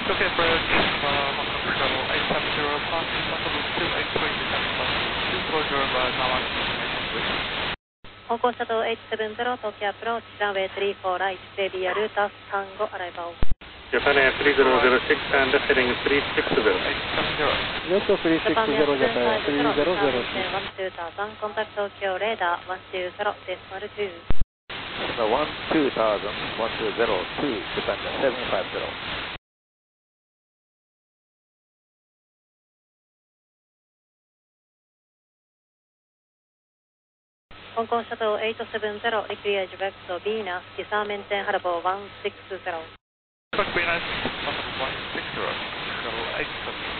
Okay, Brad, Hong Kong Shuttle 870, passing shuttle 283 descending bus, closure of Namak, please. 香港シャトル870 Tokyo Approach runway 34 right, baby Yaruta Tango arrival. Japan Air 3006 and heading 360. 870. Yoto 360 Japan Air Japan 3006. 2000, contact Tokyo radar 120.2. 12000, 120, Japan 750. 香港シャトル870 Recreate Vector Venus Disarmament Harbour 160. Venus, 160, shuttle 870.